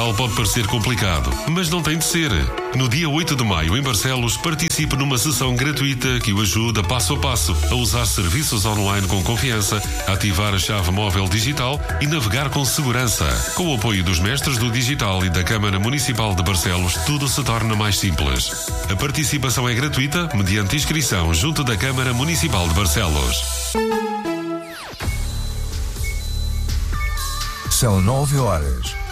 digital pode parecer complicado, mas não tem de ser. No dia 8 de maio, em Barcelos, participe numa sessão gratuita que o ajuda passo a passo a usar serviços online com confiança, ativar a chave móvel digital e navegar com segurança. Com o apoio dos mestres do digital e da Câmara Municipal de Barcelos, tudo se torna mais simples. A participação é gratuita, mediante inscrição junto da Câmara Municipal de Barcelos. São 9 horas.